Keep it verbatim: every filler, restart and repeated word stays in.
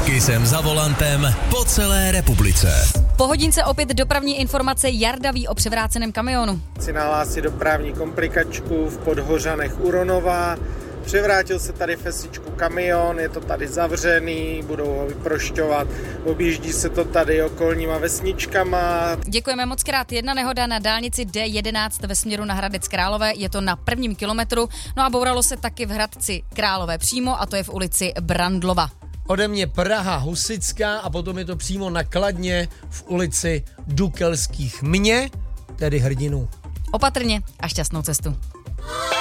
Taky jsem za volantem po celé republice. Po hodince opět dopravní informace. Jarda ví o převráceném kamionu. Si nahlásí dopravní komplikačku v Podhořanech u Ronova. Převrátil se tady fesičku kamion, je to tady zavřený, budou ho vyprošťovat, objíždí se to tady okolníma vesničkama. Děkujeme moc krát. Jedna nehoda na dálnici D jedenáct ve směru na Hradec Králové, je to na prvním kilometru, no a bouralo se taky v Hradci Králové přímo, a to je v ulici Brandlova. Ode mě Praha Husická a potom je to přímo na Kladně v ulici Dukelských Mě, tedy Hrdinů. Opatrně a šťastnou cestu.